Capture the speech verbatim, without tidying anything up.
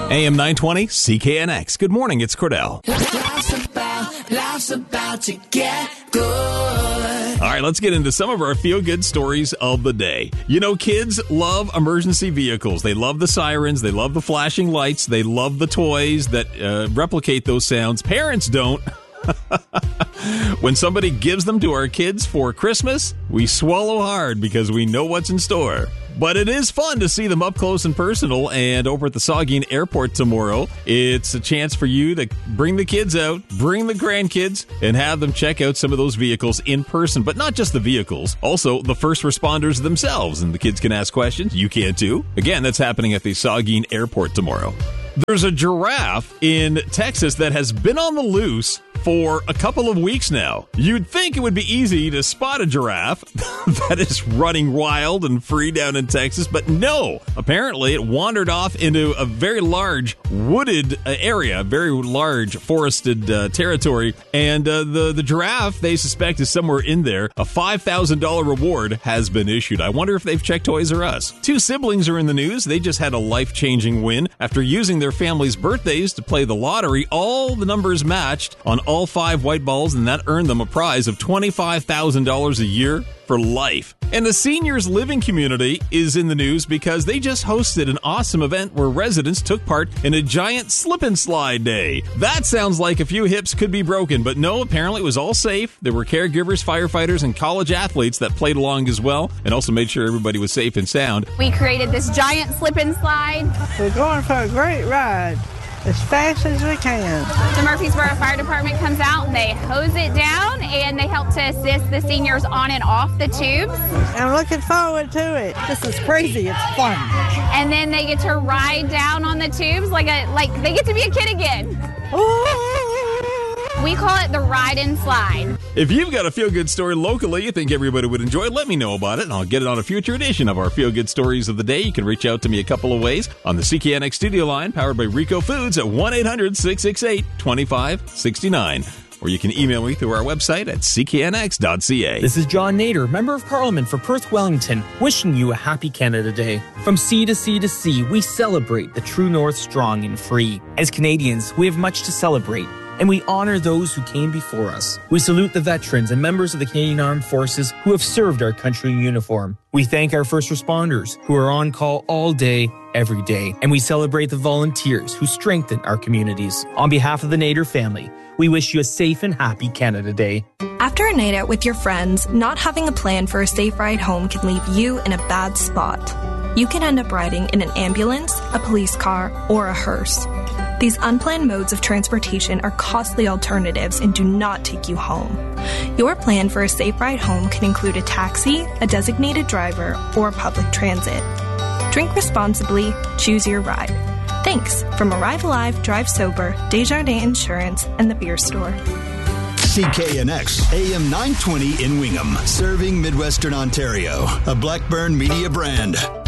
A M nine twenty, C K N X. Good morning, it's Cordell. Life's about, life's about to get good. All right, let's get into some of our feel-good stories of the day. You know, kids love emergency vehicles. They love the sirens. They love the flashing lights. They love the toys that uh, replicate those sounds. Parents don't. When somebody gives them to our kids for Christmas, we swallow hard because we know what's in store. But it is fun to see them up close and personal, and over at the Saugeen Airport tomorrow, it's a chance for you to bring the kids out, bring the grandkids, and have them check out some of those vehicles in person. But not just the vehicles, also the first responders themselves, and the kids can ask questions. You can too. Again, that's happening at the Saugeen Airport tomorrow. There's a giraffe in Texas that has been on the loose for a couple of weeks now. You'd think it would be easy to spot a giraffe that is running wild and free down in Texas, but no. Apparently, it wandered off into a very large wooded area, very large forested uh, territory, and uh, the, the giraffe, they suspect, is somewhere in there. A five thousand dollars reward has been issued. I wonder if they've checked Toys R Us. Two siblings are in the news. They just had a life-changing win after using their family's birthdays to play the lottery. All the numbers matched on all five white balls, and that earned them a prize of twenty-five thousand dollars a year for life. And the seniors living community is in the news because they just hosted an awesome event where residents took part in a giant slip and slide day. That sounds like a few hips could be broken, but no, apparently it was all safe. There were caregivers, firefighters, and college athletes that played along as well, and also made sure everybody was safe and sound. We created this giant slip and slide. We're going for a great ride, as fast as we can. The Murfreesboro Fire Department comes out and they hose it down, and they help to assist the seniors on and off the tubes. I'm looking forward to it. This is crazy. It's fun. And then they get to ride down on the tubes like a like they get to be a kid again. We call it the ride and slide. If you've got a feel-good story locally you think everybody would enjoy, let me know about it, and I'll get it on a future edition of our Feel-Good Stories of the Day. You can reach out to me a couple of ways on the C K N X studio line, powered by Rico Foods at one eight hundred six six eight two five six nine. Or you can email me through our website at c k n x dot c a. This is John Nader, Member of Parliament for Perth Wellington, wishing you a happy Canada Day. From sea to sea to sea, we celebrate the true north strong and free. As Canadians, we have much to celebrate, and we honor those who came before us. We salute the veterans and members of the Canadian Armed Forces who have served our country in uniform. We thank our first responders who are on call all day, every day. And we celebrate the volunteers who strengthen our communities. On behalf of the Nader family, we wish you a safe and happy Canada Day. After a night out with your friends, not having a plan for a safe ride home can leave you in a bad spot. You can end up riding in an ambulance, a police car, or a hearse. These unplanned modes of transportation are costly alternatives and do not take you home. Your plan for a safe ride home can include a taxi, a designated driver, or public transit. Drink responsibly, choose your ride. Thanks from Arrive Alive, Drive Sober, Desjardins Insurance, and the Beer Store. C K N X, A M nine twenty in Wingham, serving Midwestern Ontario, a Blackburn Media brand.